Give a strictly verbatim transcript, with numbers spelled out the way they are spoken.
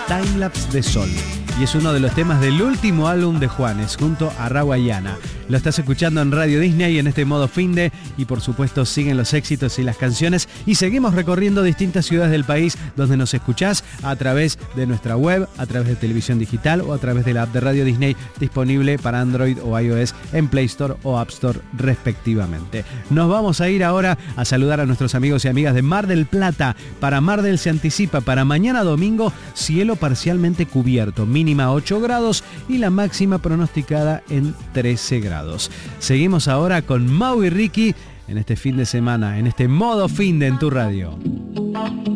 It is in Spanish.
Timelapse de Sol. Y es uno de los temas del último álbum de Juanes, junto a Rawayana. Lo estás escuchando en Radio Disney en este modo finde y por supuesto siguen los éxitos y las canciones y seguimos recorriendo distintas ciudades del país donde nos escuchás a través de nuestra web, a través de televisión digital o a través de la app de Radio Disney disponible para Android o iOS en Play Store o App Store respectivamente. Nos vamos a ir ahora a saludar a nuestros amigos y amigas de Mar del Plata. Para Mar del se anticipa para mañana domingo cielo parcialmente cubierto, mínima ocho grados y la máxima pronosticada en trece grados. Seguimos ahora con Mau y Ricky en este fin de semana, en este modo finde en tu radio.